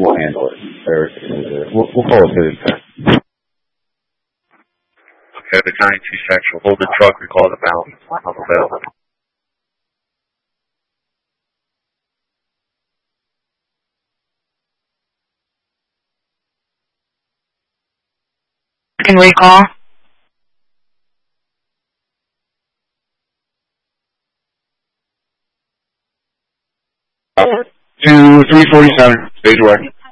we'll handle it. We'll call it citizen tech. Okay, the 92 Central. Hold the truck. We call the mountain. I'm available. Can we call? 2 347, stage away.